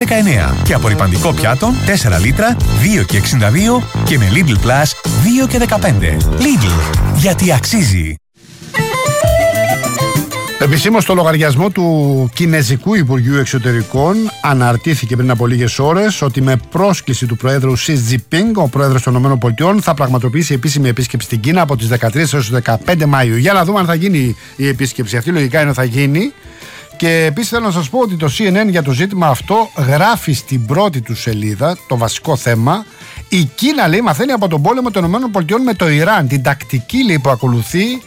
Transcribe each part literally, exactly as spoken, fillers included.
δεκαεννέα και απορρυπαντικό πιάτο τέσσερα λίτρα δύο και εξήντα δύο και με Lidl Plus δύο και δεκαπέντε. Lidl, γιατί αξίζει. Επισήμως στο λογαριασμό του Κινεζικού Υπουργείου Εξωτερικών αναρτήθηκε πριν από λίγες ώρες ότι με πρόσκληση του Προέδρου Xi Jinping, ο Πρόεδρος των ΗΠΑ θα πραγματοποιήσει επίσημη επίσκεψη στην Κίνα από τις δεκατρείς έως τις δεκαπέντε Μαΐου. Για να δούμε αν θα γίνει η επίσκεψη αυτή, λογικά είναι θα γίνει. Και επίσης θέλω να σας πω ότι το σι εν εν για το ζήτημα αυτό γράφει στην πρώτη του σελίδα το βασικό θέμα. Η Κίνα, λέει, μαθαίνει από τον πόλεμο των ΗΠΑ με το Ιράν, την τακτική, λέει, που ακολουθεί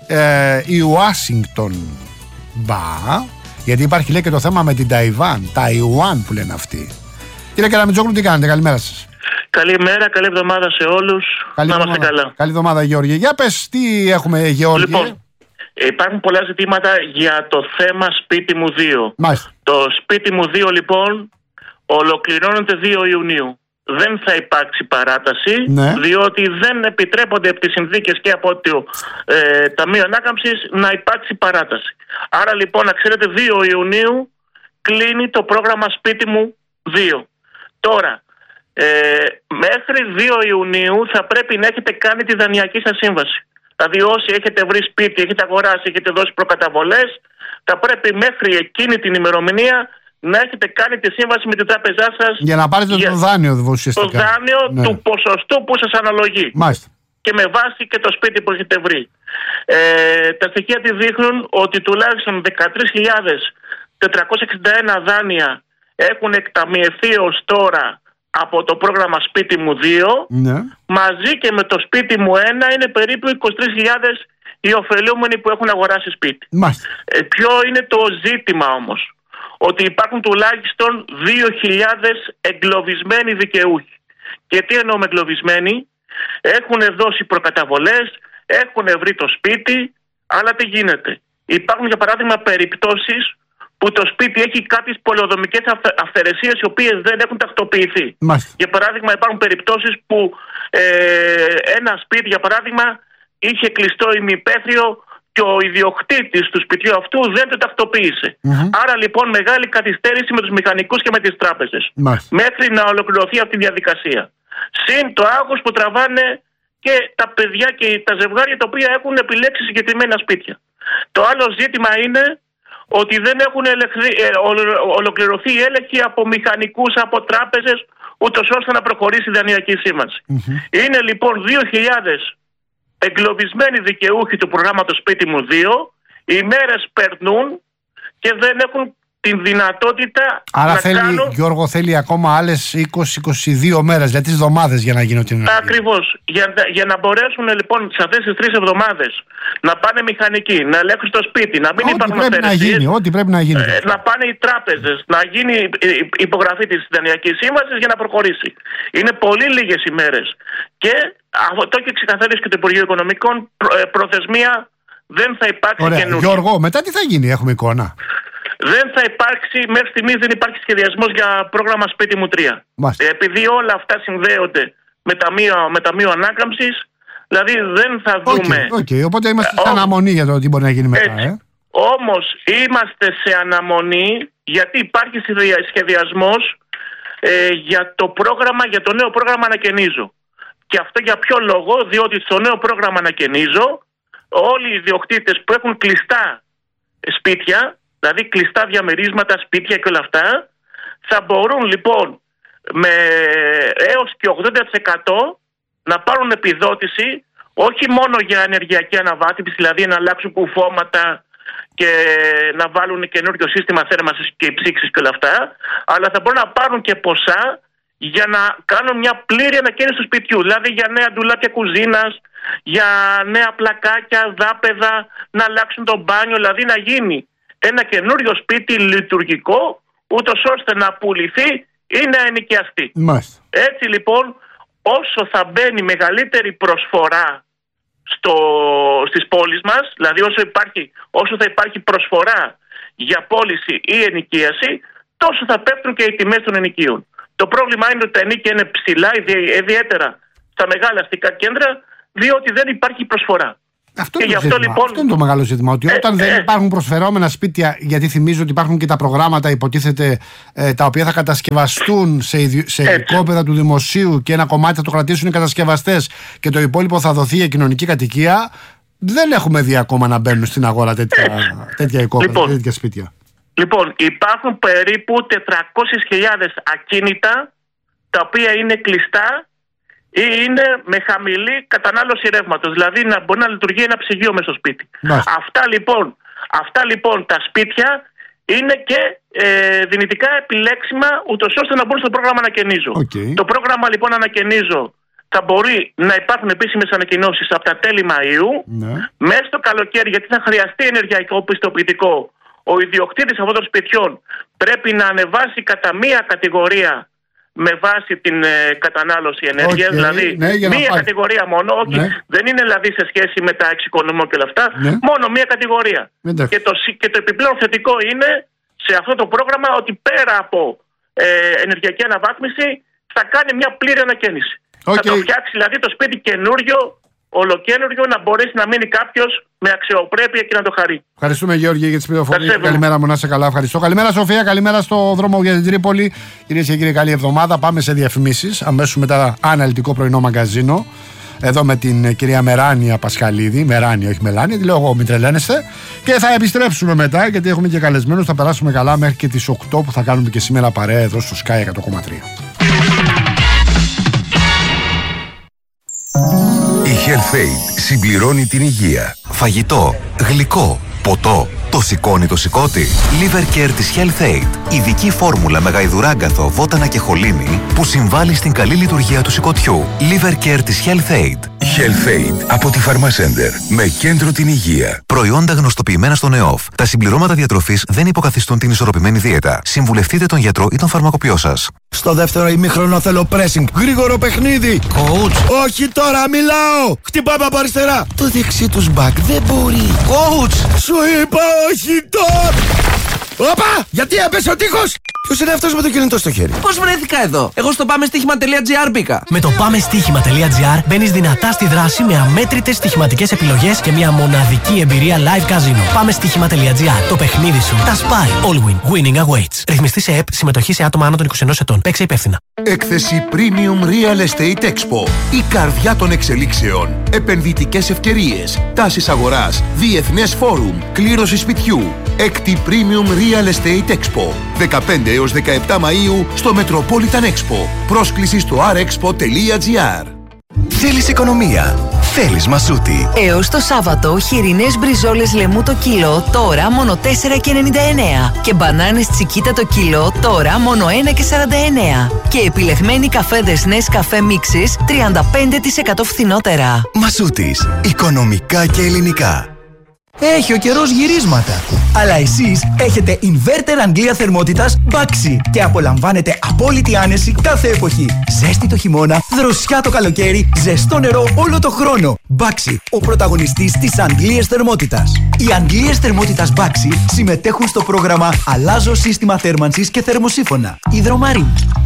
ε, η Ουάσιγκτον. Μπα, γιατί υπάρχει, λέει, και το θέμα με την Ταϊβάν, Ταϊουάν που λένε αυτοί. Κύριε Καραμιτζόγλου, τι κάνετε, καλημέρα σας. Καλημέρα, καλή εβδομάδα σε όλους. Καλή να εβδομάδα. είμαστε καλά. Καλή εβδομάδα, Γεώργια. Για πες, τι έχουμε, Γεώργια. Λοιπόν, υπάρχουν πολλά ζητήματα για το θέμα σπίτι μου δύο. Μάλιστα. Το σπίτι μου δύο, λοιπόν, ολοκληρώνεται δύο Ιουνίου. Δεν θα υπάρξει παράταση, ναι. διότι δεν επιτρέπονται από τις συνθήκες και από το ε, Ταμείο Ανάκαμψης να υπάρξει παράταση. Άρα, λοιπόν, να ξέρετε, δύο Ιουνίου κλείνει το πρόγραμμα σπίτι μου δύο. Τώρα, ε, μέχρι δύο Ιουνίου θα πρέπει να έχετε κάνει τη δανειακή σας σύμβαση. Δηλαδή, όσοι έχετε βρει σπίτι, έχετε αγοράσει, έχετε δώσει προκαταβολές, θα πρέπει μέχρι εκείνη την ημερομηνία να έχετε κάνει τη σύμβαση με την τράπεζά σας. Για να πάρετε για το δάνειο, ουσιαστικά. Το δάνειο, ναι, του ποσοστού που σας αναλογεί. Μάλιστα. Και με βάση και το σπίτι που έχετε βρει. Ε, τα στοιχεία τη δείχνουν ότι τουλάχιστον δεκατρείς χιλιάδες τετρακόσια εξήντα ένα δάνεια έχουν εκταμιευθεί ως τώρα από το πρόγραμμα σπίτι μου δύο, ναι. Μαζί και με το σπίτι μου ένα είναι περίπου είκοσι τρεις χιλιάδες οι ωφελούμενοι που έχουν αγοράσει σπίτι. Ε, ποιο είναι το ζήτημα όμως? Ότι υπάρχουν τουλάχιστον δύο χιλιάδες εγκλωβισμένοι δικαιούχοι. Και τι εννοώ με εγκλωβισμένοι? Έχουν δώσει προκαταβολές, έχουν βρει το σπίτι, αλλά τι γίνεται? Υπάρχουν, για παράδειγμα, περιπτώσεις που το σπίτι έχει κάποιες πολεοδομικές αυθαιρεσίες οι οποίες δεν έχουν τακτοποιηθεί. Μάλιστα. Για παράδειγμα, υπάρχουν περιπτώσεις που ε, ένα σπίτι, για παράδειγμα, είχε κλειστό ημιπέθριο και ο ιδιοκτήτης του σπιτιού αυτού δεν το τακτοποίησε. Mm-hmm. Άρα, λοιπόν, μεγάλη καθυστέρηση με τους μηχανικούς και με τις τράπεζες. Μάλιστα. Μέχρι να ολοκληρωθεί αυτή η διαδικασία. Συν το άγχος που τραβάνε και τα παιδιά και τα ζευγάρια τα οποία έχουν επιλέξει συγκεκριμένα σπίτια. Το άλλο ζήτημα είναι ότι δεν έχουν ελεγχθεί, ε, ολοκληρωθεί οι έλεγχοι από μηχανικούς, από τράπεζες, ούτως ώστε να προχωρήσει η δανειακή σύμβαση. Mm-hmm. Είναι λοιπόν δύο χιλιάδες εγκλωβισμένοι δικαιούχοι του προγράμματος σπίτι μου δύο, οι μέρες περνούν και δεν έχουν την δυνατότητα. Άρα να θέλει, κάνουν... Γιώργο, θέλει ακόμα άλλες είκοσι με είκοσι δύο μέρες, δηλαδή τις εβδομάδες για να γίνει ό,τι είναι. Ακριβώς. Για, για να μπορέσουν λοιπόν σε αυτές τις τρεις εβδομάδες να πάνε μηχανικοί, να ελέγχουν το σπίτι, να μην ό,τι υπάρχουν πρέπει να γίνει, ό,τι πρέπει να γίνει. Ε, να πάνε οι τράπεζες, να γίνει η υπογραφή της δανειακής σύμβασης για να προχωρήσει. Είναι πολύ λίγες ημέρες. Και αυτό και ξεκαθαρίζει και το Υπουργείο Οικονομικών, προ, ε, προθεσμία δεν θα υπάρξει καινούργια. Γιώργο, μετά τι θα γίνει, έχουμε εικόνα? Δεν θα υπάρξει, μέχρι στιγμής δεν υπάρχει σχεδιασμός για πρόγραμμα σπίτι μου τρία. Ε, επειδή όλα αυτά συνδέονται με ταμείο, με ταμείο ανάκαμψης, δηλαδή δεν θα δούμε. Οκ, okay, okay. Οπότε είμαστε σε αναμονή για το τι μπορεί να γίνει μετά. Ε. Όμως είμαστε σε αναμονή γιατί υπάρχει σχεδιασμός ε, για το πρόγραμμα, για το νέο πρόγραμμα Ανακαινίζω. Και αυτό για ποιο λόγο? Διότι στο νέο πρόγραμμα Ανακαινίζω όλοι οι ιδιοκτήτες που έχουν κλειστά σπίτια, δηλαδή κλειστά διαμερίσματα, σπίτια και όλα αυτά, θα μπορούν λοιπόν με έως και ογδόντα τοις εκατό να πάρουν επιδότηση όχι μόνο για ενεργειακή αναβάθμιση, δηλαδή να αλλάξουν κουφώματα και να βάλουν καινούριο σύστημα θέρμανσης και ψήξης και όλα αυτά, αλλά θα μπορούν να πάρουν και ποσά για να κάνουν μια πλήρη ανακαίνιση του σπιτιού, δηλαδή για νέα ντουλάπια κουζίνας, για νέα πλακάκια, δάπεδα, να αλλάξουν το μπάνιο, δηλαδή να γίνει ένα καινούριο σπίτι λειτουργικό, ούτως ώστε να πουληθεί ή να ενοικιαστεί. Μάλιστα. Έτσι λοιπόν, όσο θα μπαίνει μεγαλύτερη προσφορά στο, στις πόλεις μας, δηλαδή όσο, υπάρχει, όσο θα υπάρχει προσφορά για πώληση ή ενοικίαση, τόσο θα πέφτουν και οι τιμές των ενοικίων. Το πρόβλημα είναι ότι τα ενοίκια είναι ψηλά, ιδιαίτερα στα μεγάλα αστικά κέντρα, διότι δεν υπάρχει προσφορά. Αυτό, και είναι γι' αυτό, λοιπόν, αυτό είναι το μεγάλο ζήτημα. Ότι ε, όταν δεν ε, υπάρχουν προσφερόμενα σπίτια, γιατί θυμίζω ότι υπάρχουν και τα προγράμματα, υποτίθεται, ε, τα οποία θα κατασκευαστούν σε, ιδι... σε οικόπεδα του δημοσίου και ένα κομμάτι θα το κρατήσουν οι κατασκευαστές και το υπόλοιπο θα δωθεί για κοινωνική κατοικία. Δεν έχουμε δει ακόμα να μπαίνουν στην αγορά τέτοια, τέτοια οικόπεδα, λοιπόν, τέτοια σπίτια. Λοιπόν, υπάρχουν περίπου τετρακόσιες χιλιάδες ακίνητα τα οποία είναι κλειστά ή είναι με χαμηλή κατανάλωση ρεύματος. Δηλαδή να μπορεί να λειτουργεί ένα ψυγείο μες στο σπίτι. Αυτά λοιπόν, αυτά λοιπόν τα σπίτια είναι και ε, δυνητικά επιλέξιμα ούτως ώστε να μπουν στο πρόγραμμα Ανακαινίζω. Okay. Το πρόγραμμα λοιπόν Ανακαινίζω θα μπορεί να υπάρχουν επίσημες ανακοινώσεις από τα τέλη Μαΐου, ναι. Μέσα στο καλοκαίρι, γιατί θα χρειαστεί ενεργειακό πιστοποιητικό. Ο ιδιοκτήτης αυτών των σπιτιών πρέπει να ανεβάσει κατά μία κατηγορία με βάση την ε, κατανάλωση ενέργειας, okay, δηλαδή ναι, μία να... κατηγορία μόνο, όχι, ναι. Δεν είναι δηλαδή σε σχέση με τα εξοικονομώ και όλα αυτά, ναι. Μόνο μία κατηγορία. Και το, και το επιπλέον θετικό είναι σε αυτό το πρόγραμμα ότι πέρα από ε, ενεργειακή αναβάθμιση θα κάνει μια πλήρη ανακαίνιση. Okay. Θα το φτιάξει δηλαδή το σπίτι καινούριο, ολοκένουργιο, να μπορέσει να μείνει κάποιος με αξιοπρέπεια και να το χαρεί. Ευχαριστούμε, Γιώργη, για τις πληροφορίες. Καλημέρα μου, να είσαι καλά. Ευχαριστώ. Καλημέρα, Σοφία. Καλημέρα στο δρόμο για την Τρίπολη. Κυρίες και κύριοι, καλή εβδομάδα. Πάμε σε διαφημίσεις. Αμέσως μετά αναλυτικό πρωινό μαγκαζίνο. Εδώ με την κυρία Μεράνια Πασχαλίδη. Μεράνια, όχι Μελάνια. Τη λέω εγώ, μην τρελαίνεστε. Και θα επιστρέψουμε μετά, γιατί έχουμε και καλεσμένους. Θα περάσουμε καλά μέχρι και τις οκτώ που θα κάνουμε και σήμερα παρέα εδώ στο Sky εκατό κόμμα τρία. Η HealthAid συμπληρώνει την υγεία. Φαγητό, γλυκό, ποτό. Το σηκώνει το σηκώτη. Liver Care της HealthAid. Ειδική φόρμουλα με γαϊδουράγκαθο, βότανα και χολίνη που συμβάλλει στην καλή λειτουργία του σηκωτιού. Liver Care της HealthAid. HealthAid από τη Pharmacenter. Με κέντρο την υγεία. Προϊόντα γνωστοποιημένα στον ΕΟΦ. Τα συμπληρώματα διατροφής δεν υποκαθιστούν την ισορροπημένη δίαιτα. Συμβουλευτείτε τον γιατρό ή τον φαρμακοποιό σας. Στο δεύτερο ημίχρονο θέλω pressing. Γρήγορο παιχνίδι. Coach. Όχι τώρα, μιλάω. Χτυπάμε από αριστερά. Το δεξί τους μπακ δεν μπορεί. Coach. Σου είπα όχι τώρα. Όπα! Γιατί έπεσε ο τείχος! Ποιος είναι αυτός με το κινητό στο χέρι? Πώς βρέθηκα εδώ? Εγώ στο πάμε στοίχημα τελεία τζι άρ μπήκα. Με το πάμε στοίχημα τελεία τζι άρ μπαίνεις δυνατά στη δράση με αμέτρητες στοιχηματικές επιλογές και μια μοναδική εμπειρία live casino. Πάμε στοίχημα τελεία τζι άρ. Το παιχνίδι σου τα σπάει. All win. Winning awaits. Ρυθμιστή σε ΕΠ. Συμμετοχή σε άτομα άνω των είκοσι ενός ετών. Παίξε υπεύθυνα. Έκθεση Premium Real Estate Expo. Η καρδιά των εξελίξεων. Επενδυτικές ευκαιρίες. Τάσεις αγοράς. Διεθνές φόρουμ. Κλήρωση σπιτιού. Έκτη Premium Real Estate Expo. δεκαπέντε έως δεκαεπτά Μαΐου στο Metropolitan Expo. Πρόσκληση στο αρ εξπο τελεία τζι άρ. Θέλεις οικονομία? Θέλεις Μασούτη? Έως το Σάββατο, χοιρινές μπριζόλες λεμού το κιλό, τώρα μόνο τέσσερα και ενενήντα εννέα. Και μπανάνες τσικίτα το κιλό, τώρα μόνο ένα και σαράντα εννέα. Και επιλεγμένοι καφέδες Nescafé Mixes, τριάντα πέντε τοις εκατό φθηνότερα. Μασούτης. Οικονομικά και ελληνικά. Έχει ο καιρός γυρίσματα. Αλλά εσείς έχετε inverter Αγγλία θερμότητας Baxi και απολαμβάνετε απόλυτη άνεση κάθε εποχή. Ζέστη το χειμώνα, δροσιά το καλοκαίρι, ζεστό νερό όλο το χρόνο. Baxi, ο πρωταγωνιστής της Αγγλίας θερμότητας. Οι Αγγλίες θερμότητας Baxi συμμετέχουν στο πρόγραμμα Αλλάζω σύστημα θέρμανσης και θερμοσύφωνα. Υδρομαρίν.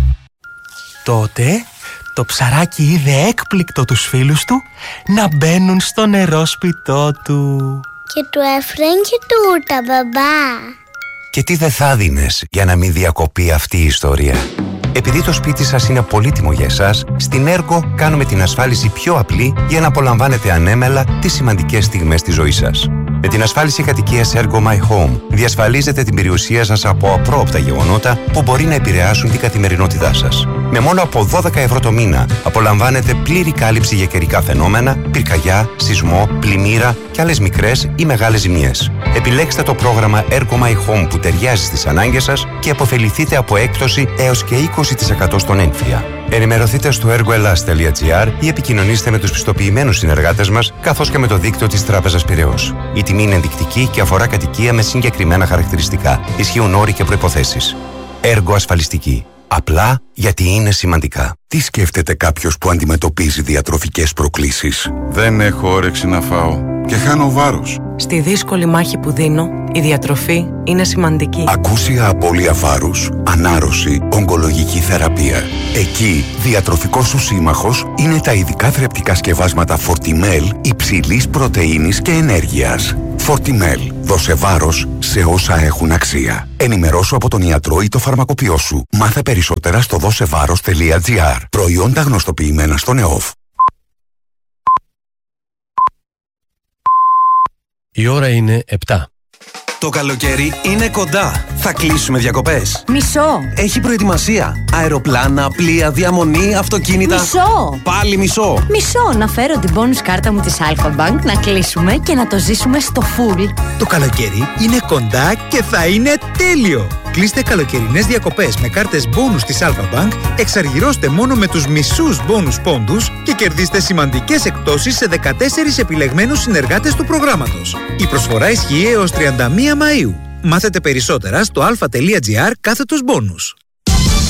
Τότε το ψαράκι είδε έκπληκτο τους φίλους του να μπαίνουν στο νερόσπιτό του. Και του έφεραν και τούρτα, μπαμπά. Και τι δεν θα δίνες για να μην διακοπεί αυτή η ιστορία? Επειδή το σπίτι σας είναι πολύτιμο για εσάς, στην Ergo κάνουμε την ασφάλιση πιο απλή για να απολαμβάνετε ανέμελα τις σημαντικές στιγμές της ζωής σας. Με την ασφάλιση κατοικίας Ergo My Home διασφαλίζετε την περιουσία σας από απρόοπτα γεγονότα που μπορεί να επηρεάσουν την καθημερινότητά σας. Με μόνο από δώδεκα ευρώ το μήνα απολαμβάνετε πλήρη κάλυψη για καιρικά φαινόμενα, πυρκαγιά, σεισμό, πλημμύρα και άλλες μικρές ή μεγάλες ζημιές. Επιλέξτε το πρόγραμμα Ergo My Home που ταιριάζει στις ανάγκες σας και αποφεληθείτε από έκπτωση έως και είκοσι τοις εκατό στον έμφυα. Ενημερωθείτε στο ergoelas τελεία τζι άρ ή επικοινωνήστε με τους πιστοποιημένους συνεργάτες μας, καθώς και με το δίκτυο της Τράπεζας Πειραιώς. Η τιμή είναι ενδεικτική και αφορά κατοικία με συγκεκριμένα χαρακτηριστικά. Ισχύουν όροι και προϋποθέσεις. Έργο ασφαλιστική. Απλά γιατί είναι σημαντικά. Τι σκέφτεται κάποιος που αντιμετωπίζει διατροφικές προκλήσεις? Δεν έχω όρεξη να φάω και χάνω βάρος. Στη δύσκολη μάχη που δίνω, Η διατροφή είναι σημαντική. Ακούσια απώλεια βάρους, ανάρρωση, ογκολογική θεραπεία. Εκεί, διατροφικός σου σύμμαχος είναι τα ειδικά θρεπτικά σκευάσματα Fortimel υψηλής πρωτεΐνης και ενέργειας. Fortimel. Δώσε βάρος σε όσα έχουν αξία. Ενημερώσου από τον ιατρό ή το φαρμακοποιό σου. Μάθε περισσότερα στο δώσεβάρος τελεία τζι άρ. Προϊόντα γνωστοποιημένα στον ΕΟΦ. Η ώρα είναι επτά. Το καλοκαίρι είναι κοντά. Θα κλείσουμε διακοπές. Μισό. Έχει προετοιμασία. Αεροπλάνα, πλοία, διαμονή, αυτοκίνητα. Μισό. Πάλι μισό. Μισό. Να φέρω την bonus κάρτα μου της Alpha Bank, να κλείσουμε και να το ζήσουμε στο full. Το καλοκαίρι είναι κοντά και θα είναι τέλειο. Κλείστε καλοκαιρινές διακοπές με κάρτες bonus της Alpha Bank, εξαργυρώστε μόνο με τους μισούς bonus πόντους και κερδίστε σημαντικές εκπτώσεις σε δεκατέσσερις επιλεγμένους συνεργάτες του προγράμματος. Η προσφορά ισχύει έως τριάντα μία Μαΐου. Μάθετε περισσότερα στο αλφα τελεία τζι άρ κάθετος bonus.